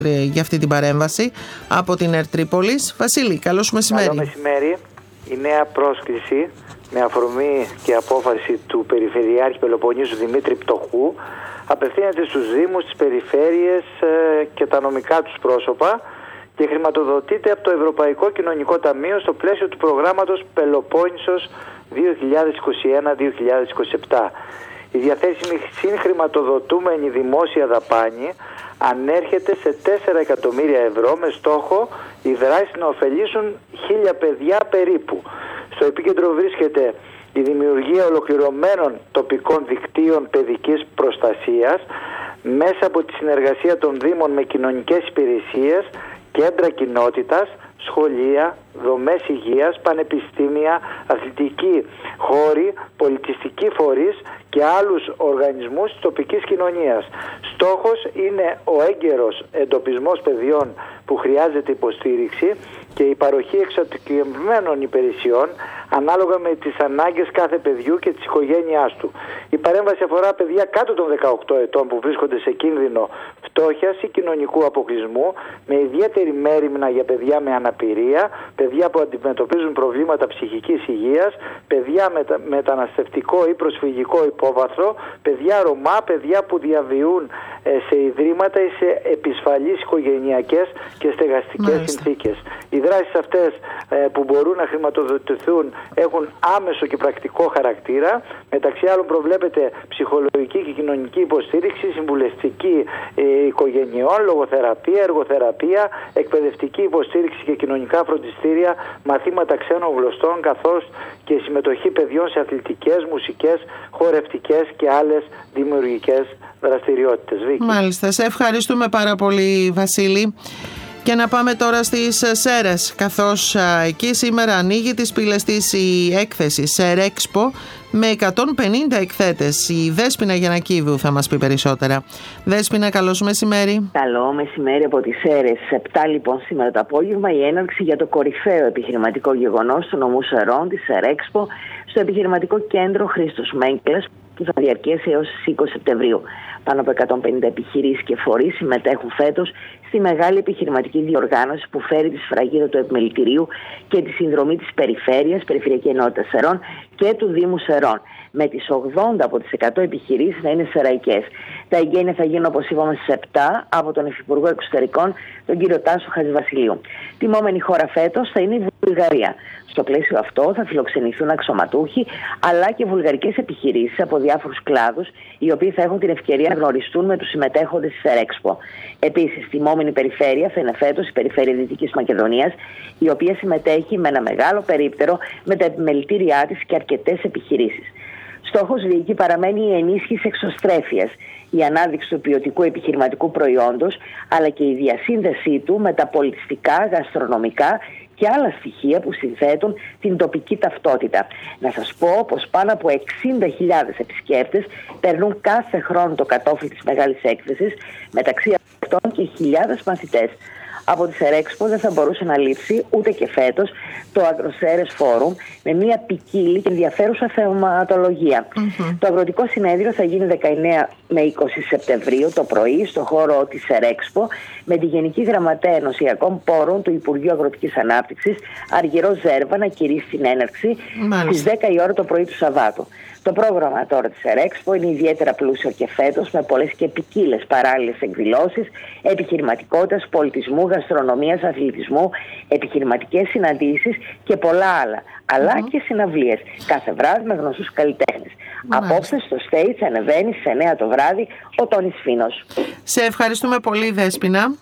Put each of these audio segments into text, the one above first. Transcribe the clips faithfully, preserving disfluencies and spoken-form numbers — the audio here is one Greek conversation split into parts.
για αυτή την παρέμβαση από την ΕΡΤ Τρίπολης. Βασίλη, καλώς μεσημέρι. Καλό μεσημέρι. Η νέα πρόσκληση με αφορμή και απόφαση του Περιφερειάρχη Πελοποννήσου Δημήτρη Πτωχού απευθύνεται στους Δήμους, τις περιφέρειες και τα νομικά τους πρόσωπα και χρηματοδοτείται από το Ευρωπαϊκό Κοινωνικό Ταμείο στο πλαίσιο του προγράμματος Πελοπόννησος δύο χιλιάδες είκοσι ένα δύο χιλιάδες είκοσι επτά. Η διαθέσιμη συγχρηματοδοτούμενη δημόσια δαπάνη ανέρχεται σε τέσσερα εκατομμύρια ευρώ με στόχο οι δράσεις να ωφελήσουν χίλια παιδιά περίπου. Στο επίκεντρο βρίσκεται η δημιουργία ολοκληρωμένων τοπικών δικτύων παιδικής προστασίας μέσα από τη συνεργασία των Δήμων με κοινωνικές υπηρεσίες, κέντρα κοινότητας, σχολεία, δομές υγείας, πανεπιστήμια, αθλητικοί χώροι, πολιτιστικοί φορείς και άλλους οργανισμούς της τοπικής κοινωνίας. Στόχος είναι ο έγκαιρος εντοπισμός παιδιών που χρειάζεται υποστήριξη και η παροχή εξατομικευμένων υπηρεσιών ανάλογα με τις ανάγκες κάθε παιδιού και της οικογένειάς του. Η παρέμβαση αφορά παιδιά κάτω των δεκαοκτώ ετών που βρίσκονται σε κίνδυνο φτώχειας ή κοινωνικού αποκλεισμού, με ιδιαίτερη μέριμνα για παιδιά με αναπηρία, παιδιά που αντιμετωπίζουν προβλήματα ψυχικής υγείας, παιδιά με μεταναστευτικό ή προσφυγικό υπόβαθρο, παιδιά Ρωμά, παιδιά που διαβιούν σε ιδρύματα ή σε επισφαλείς οικογενειακές και στεγαστικές Μάλιστα. συνθήκες. Οι δράσεις αυτές ε, που μπορούν να χρηματοδοτηθούν έχουν άμεσο και πρακτικό χαρακτήρα. Μεταξύ άλλων προβλέπεται ψυχολογική και κοινωνική υποστήριξη, συμβουλευτική ε, οικογενειών, λογοθεραπεία, εργοθεραπεία, εκπαιδευτική υποστήριξη και κοινωνικά φροντιστήρια, μαθήματα ξένων γλωστών, καθώς και συμμετοχή παιδιών σε αθλητικές, μουσικές, χορευτικές και άλλες δημιουργικές δραστηριότητες. Βίκη. Μάλιστα, σε ευχαριστούμε πάρα πολύ, Βασίλη. Και να πάμε τώρα στις Σέρρες, καθώς α, εκεί σήμερα ανοίγει τις πύλες της η έκθεση Σερέξπο με εκατόν πενήντα εκθέτες. Η Δέσποινα Γιαννακίδου θα μας πει περισσότερα. Δέσποινα, καλώς μεσημέρι. Καλό μεσημέρι από τις Σέρρες. Επτά λοιπόν σήμερα το απόγευμα η έναρξη για το κορυφαίο επιχειρηματικό γεγονός του νομού Σερών, τη Σερέξπο, στο επιχειρηματικό κέντρο Χρήστος Μέγκλας, που θα διαρκέσει έως τις είκοσι Σεπτεμβρίου. Πάνω από εκατόν πενήντα επιχειρήσεις και φορείς συμμετέχουν φέτος στη μεγάλη επιχειρηματική διοργάνωση που φέρει τη σφραγίδα του επιμελητηρίου και τη συνδρομή της Περιφέρειας, Περιφερειακή Ενότητα Σερών και του Δήμου Σερών, με τις ογδόντα από τις εκατό επιχειρήσεις να είναι σεραϊκές. Τα εγγένεια θα γίνουν, όπως είπαμε, στις επτά από τον Υφυπουργό Εξωτερικών, τον κύριο Τάσο Χατζηβασιλείου. Τιμόμενη χώρα φέτος θα είναι η Βουλγαρία. Στο πλαίσιο αυτό θα φιλοξενηθούν αξιωματούχοι αλλά και βουλγαρικές επιχειρήσεις από διάφορους κλάδους, οι οποίοι θα έχουν την ευκαιρία να γνωριστούν με τους συμμετέχοντες της Σερέξπο. Επίσης, τιμόμενη περιφέρεια θα είναι φέτος η Περιφέρεια Δυτικής Μακεδονίας, η οποία συμμετέχει με ένα μεγάλο περίπτερο με τα επιμελητήριά της και αρκετές επιχειρήσεις. Στόχος εκεί παραμένει η ενίσχυση εξωστρέφειας, η ανάδειξη του ποιοτικού επιχειρηματικού προϊόντος, αλλά και η διασύνδεσή του με τα πολιτιστικά, γαστρονομικά και άλλα στοιχεία που συνθέτουν την τοπική ταυτότητα. Να σας πω πως πάνω από εξήντα χιλιάδες επισκέπτες περνούν κάθε χρόνο το κατόφλι της μεγάλης έκθεσης, μεταξύ αυτών και χιλιάδες μαθητές. Από τη Σερέξπο δεν θα μπορούσε να λείψει ούτε και φέτος το Αγροσέρες Φόρουμ με μια ποικίλη και ενδιαφέρουσα θεματολογία. Mm-hmm. Το Αγροτικό Συνέδριο θα γίνει δεκαεννέα με είκοσι Σεπτεμβρίου το πρωί στο χώρο της Σερέξπο με τη Γενική Γραμματέα Ενωσιακών Πόρων του Υπουργείου Αγροτικής Ανάπτυξης Αργυρό Ζέρβα να κηρύσει την έναρξη στις δέκα η ώρα το πρωί του Σαββάτου. Το πρόγραμμα τώρα της Σερέξπο είναι ιδιαίτερα πλούσιο και φέτος με πολλές και ποικίλες παράλληλες εκδηλώσεις επιχειρηματικότητας, πολιτισμού, γαστρονομίας, αθλητισμού, επιχειρηματικές συναντήσεις και πολλά άλλα. Αλλά mm-hmm. και συναυλίες. Κάθε βράδυ με γνωστούς καλλιτέχνες. Mm-hmm. Απόψε στο stage ανεβαίνει στις εννέα το βράδυ ο Τόνις Φίνος. Σε ευχαριστούμε πολύ, Δέσποινα.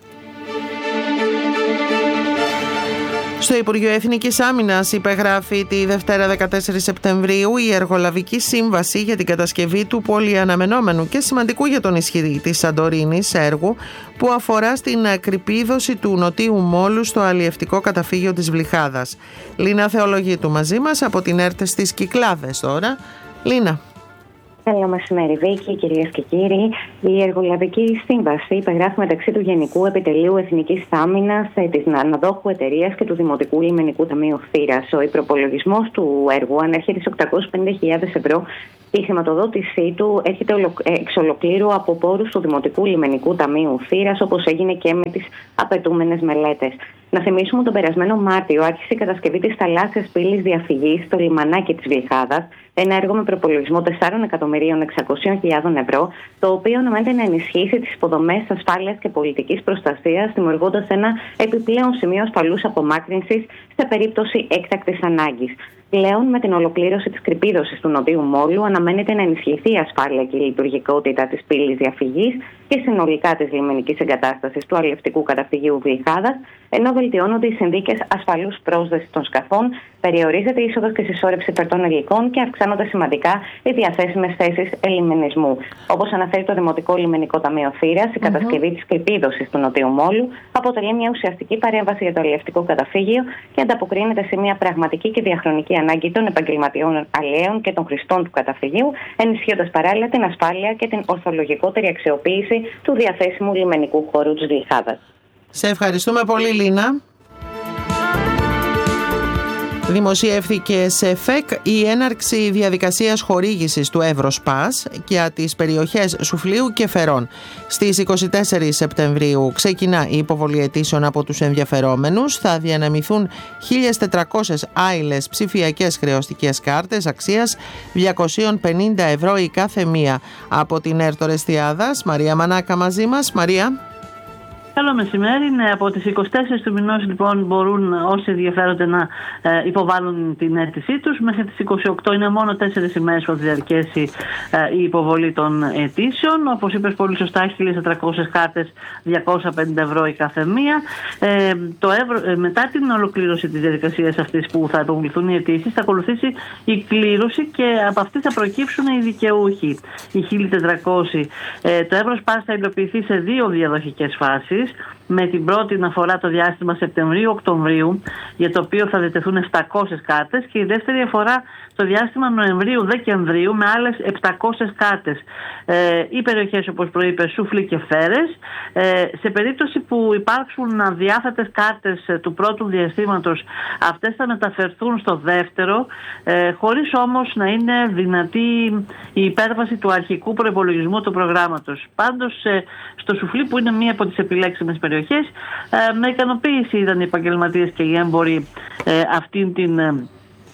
Στο Υπουργείο Εθνικής Άμυνας υπεγράφει τη Δευτέρα δεκατέσσερις Σεπτεμβρίου η Εργολαβική Σύμβαση για την κατασκευή του πολυαναμενόμενου και σημαντικού για τον ισχυρή της Σαντορίνης έργου που αφορά στην κρυπίδωση του νοτίου μόλου στο αλλιευτικό καταφύγιο της Βλυχάδας. Λίνα Θεολογίτου μαζί μας από την ΕΡΤ στις Κυκλάδες τώρα. Λίνα. Καλό μεσημέρι, Βίκη, κυρίες και κύριοι. Η Εργολαβική Σύμβαση υπεγράφει μεταξύ του Γενικού Επιτελείου Εθνικής Άμυνας, της αναδόχου εταιρείας και του Δημοτικού Λιμενικού Ταμείου Θήρας. Ο προπολογισμός του έργου ανέρχεται σε οκτακόσιες πενήντα χιλιάδες ευρώ Η χρηματοδότησή του έρχεται εξ ολοκλήρου από πόρους του Δημοτικού Λιμενικού Ταμείου Θήρας, όπως έγινε και με τις απαιτούμενες μελέτες. Να θυμίσουμε τον περασμένο Μάρτιο άρχισε η κατασκευή της θαλάσσιας πύλης διαφυγής στο λιμανάκι της Βλυχάδας, ένα έργο με προπολογισμό τεσσάρων εκατομμυρίων εξακοσίων χιλιάδων ευρώ, το οποίο αναμένεται να ενισχύσει τις υποδομές ασφάλειας και πολιτικής προστασίας, δημιουργώντας ένα επιπλέον σημείο ασφαλούς απομάκρυνσης σε περίπτωση έκτακτης ανάγκης. Πλέον, με την ολοκλήρωση της κρυπίδωσης του Νοτιού Μόλου, αναμένεται να ενισχυθεί η ασφάλεια και η λειτουργικότητα της πύλης διαφυγής και συνολικά της λιμενικής εγκατάστασης του αλλιευτικού καταφυγίου Βλυχάδας, ενώ βελτιώνονται οι συνθήκες ασφαλούς πρόσδεσης των σκαφών, περιορίζεται η είσοδος και συσσόρευση φερτών υλικών και αυξάνονται σημαντικά οι διαθέσιμες θέσεις ελιμενισμού. Όπως αναφέρει το Δημοτικό Λιμενικό Ταμείο Θήρας, η κατασκευή mm-hmm. της κρυπίδωσης του Νοτιού Μόλου αποτελεί μια ουσιαστική παρέμβαση για το αλλιευτικό καταφύγιο και ανταποκρίνεται σε μια πραγματική και διαχρονική ανάγκη των επαγγελματιών αλλιέων και των χρηστών του καταφυγίου, ενισχύοντας παράλληλα την ασφάλεια και την ορθολογικότερη αξιοποίηση του διαθέσιμου λιμενικού χώρου της Βλυχάδας. Σε ευχαριστούμε πολύ, Λίνα. Δημοσιεύθηκε σε ΦΕΚ η έναρξη διαδικασίας χορήγησης του Εύροσπας για τις περιοχές Σουφλίου και Φερών. Στις είκοσι τέσσερις Σεπτεμβρίου ξεκινά η υποβολή αιτήσεων από τους ενδιαφερόμενους. Θα διανεμηθούν χίλιες τετρακόσιες άειλες ψηφιακές χρεωστικές κάρτες αξίας διακόσια πενήντα ευρώ η κάθε μία. Από την Έρτο Ρεστιάδας, Μαρία Μανάκα μαζί μας. Μαρία. Καλό μεσημέρι. Ναι, από τις είκοσι τέσσερις του μηνός λοιπόν μπορούν όσοι ενδιαφέρονται να ε, υποβάλουν την αίτησή τους. Μέχρι τις είκοσι οκτώ είναι μόνο τέσσερις ημέρες που θα διαρκέσει ε, η υποβολή των αιτήσεων. Όπως είπες πολύ σωστά, χίλιες τετρακόσιες κάρτες, διακόσια πενήντα ευρώ η κάθε μία. Ε, το ευρώ, ε, μετά την ολοκλήρωση της διαδικασίας αυτής που θα υποβληθούν οι αιτήσεις, θα ακολουθήσει η κλήρωση και από αυτή θα προκύψουν οι δικαιούχοι. Οι χίλιοι τετρακόσιοι. Ε, το Εύροσπας θα υλοποιηθεί σε δύο διαδοχικές φάσεις. Με την πρώτη να αφορά το διάστημα Σεπτεμβρίου-Οκτωβρίου, για το οποίο θα διατεθούν επτακόσιες κάρτες, και η δεύτερη αφορά το διάστημα Νοεμβρίου-Δεκεμβρίου με άλλες επτακόσιες κάρτες. Ε, οι περιοχές, όπως προείπε, Σούφλοι και Φέρες. Ε, σε περίπτωση που υπάρξουν αδιάθετες κάρτες του πρώτου διαστήματος, αυτές θα μεταφερθούν στο δεύτερο, ε, χωρίς όμως να είναι δυνατή η υπέρβαση του αρχικού προϋπολογισμού του προγράμματος. Πάντως, ε, στο Σουφλί, που είναι μία από τις επιλέξιμες περιοχές, ε, με ικανοποίηση είδαν οι επαγγελματίες και οι έμποροι ε, αυτήν την ε,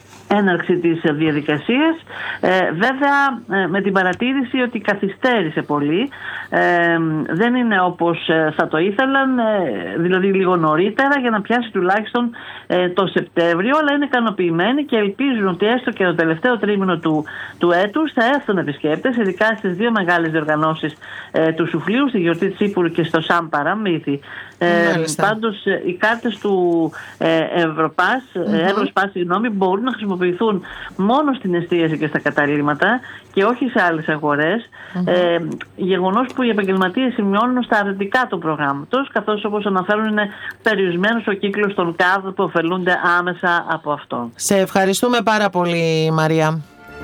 έναρξη της διαδικασίας. Ε, βέβαια ε, με την παρατήρηση ότι καθυστέρησε πολύ, ε, δεν είναι όπως ε, θα το ήθελαν, ε, δηλαδή λίγο νωρίτερα, για να πιάσει τουλάχιστον ε, το Σεπτέμβριο, αλλά είναι ικανοποιημένοι και ελπίζουν ότι έστω και το τελευταίο τρίμηνο του, του έτους θα έρθουν επισκέπτες, ειδικά στις δύο μεγάλες διοργανώσεις ε, του Σουφλίου, στη γιορτή της Ήπουρου και στο Σαν Παραμύθι. Ε, πάντως ε, οι κάρτες του ε, Ευρωπάς, mm-hmm. ε, Εύροσπας, συγγνώμη, μπορούν να χρησιμοποιηθούν μόνο στην εστίαση και στα καταλύματα και όχι σε άλλες αγορές. Mm-hmm. Ε, γεγονός που οι επαγγελματίες σημειώνουν στα αρνητικά του προγράμματος, καθώς, όπως αναφέρουν, είναι περιορισμένος ο κύκλος των ΚΑΔ που ωφελούνται άμεσα από αυτό. Σε ευχαριστούμε πάρα πολύ, Μαρία.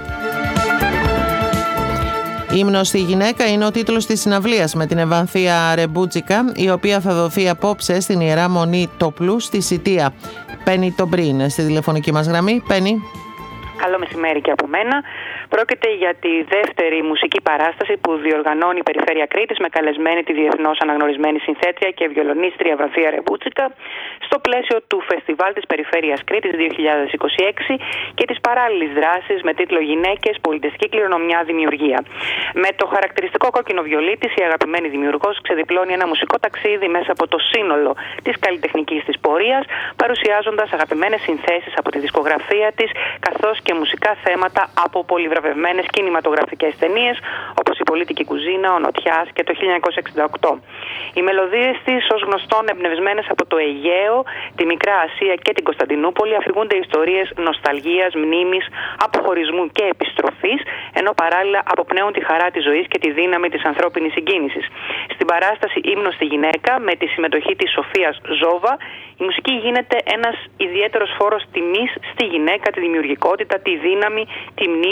«Ύμνος στη γυναίκα» είναι ο τίτλος της συναυλίας με την Ευανθία Ρεμπούτσικα, η οποία θα δοθεί απόψε στην Ιερά Μονή Τοπλού στη Σιτία. Πένι Τομπρίν στη τηλεφωνική μας γραμμή. Πένι. Καλό μεσημέρι και από μένα. Πρόκειται για τη δεύτερη μουσική παράσταση που διοργανώνει η Περιφέρεια Κρήτης με καλεσμένη τη διεθνώς αναγνωρισμένη συνθέτρια και βιολονίστρια Ευανθία Ρεμπούτσικα στο πλαίσιο του Φεστιβάλ της Περιφέρειας Κρήτης δύο χιλιάδες είκοσι έξι και της παράλληλης δράσης με τίτλο «Γυναίκες, πολιτιστική κληρονομιά, δημιουργία». Με το χαρακτηριστικό κόκκινο βιολί της, η αγαπημένη δημιουργός ξεδιπλώνει ένα μουσικό ταξίδι μέσα από το σύνολο της καλλιτεχνικής της πορείας, παρουσιάζοντας αγαπημένες συνθέσεις από τη δισκογραφία της, καθώς και μουσικά θέματα από πολυβραβευμένες κινηματογραφικές ταινίες, όπως «Η πολίτικη κουζίνα», «Ο Νοτιάς» και το χίλια εννιακόσια εξήντα οκτώ. Οι μελωδίες της, ως γνωστόν εμπνευσμένες από το Αιγαίο, τη Μικρά Ασία και την Κωνσταντινούπολη, αφηγούνται ιστορίες νοσταλγίας, μνήμης, αποχωρισμού και επιστροφής, ενώ παράλληλα αποπνέουν τη χαρά της ζωής και τη δύναμη της ανθρώπινης συγκίνησης. Στην παράσταση «Ύμνος στη γυναίκα», με τη συμμετοχή της Σοφίας Ζόβα, η μουσική γίνεται ένας ιδιαίτερος φόρος τιμής στη γυναίκα, τη δημιουργικότητα, τη δύναμη, τη μνήμη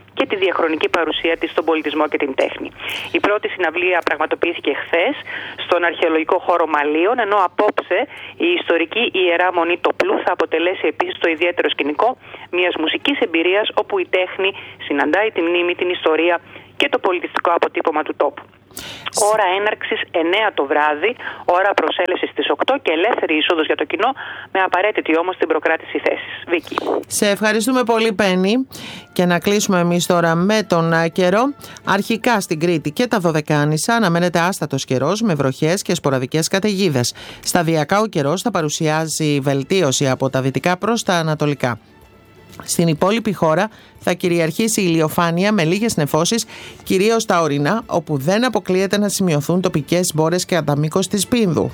και τη διαχρονική παρουσία της στον πολιτισμό και την τέχνη. Η πρώτη συναυλία πραγματοποιήθηκε χθες στον αρχαιολογικό χώρο Μαλίων, ενώ απόψε η ιστορική Ιερά Μονή Τοπλού θα αποτελέσει επίσης το ιδιαίτερο σκηνικό μιας μουσικής εμπειρίας όπου η τέχνη συναντάει τη μνήμη, την ιστορία και το πολιτιστικό αποτύπωμα του τόπου. Ώρα έναρξης εννέα το βράδυ, ώρα προσέλευσης στις οκτώ και ελεύθερη είσοδος για το κοινό, με απαραίτητη όμως την προκράτηση θέσης. Βίκη. Σε ευχαριστούμε πολύ, Πέννη. Και να κλείσουμε εμείς τώρα με τον καιρό. Αρχικά στην Κρήτη και τα Δωδεκάνησα αναμένεται άστατος καιρός με βροχές και σποραδικές καταιγίδες. Σταδιακά ο καιρός θα παρουσιάζει βελτίωση από τα δυτικά προς τα ανατολικά. Στην υπόλοιπη χώρα θα κυριαρχήσει η ηλιοφάνεια με λίγες νεφώσεις, κυρίως στα ορεινά, όπου δεν αποκλείεται να σημειωθούν τοπικές μπόρες και κατά μήκος της Πίνδου.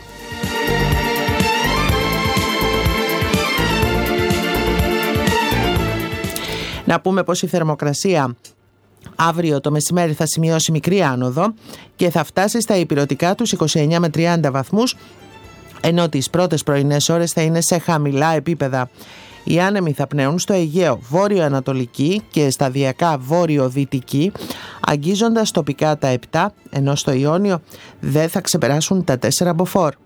Να πούμε πως η θερμοκρασία αύριο το μεσημέρι θα σημειώσει μικρή άνοδο και θα φτάσει στα ηπειρωτικά τους είκοσι εννέα με τριάντα βαθμούς, ενώ τις πρώτες πρωινές ώρες θα είναι σε χαμηλά επίπεδα. Οι άνεμοι θα πνέουν στο Αιγαίο βόρειο-ανατολική και σταδιακά βόρειο-δυτική, αγγίζοντας τοπικά τα επτά, ενώ στο Ιόνιο δεν θα ξεπεράσουν τα τέσσερα μποφόρ.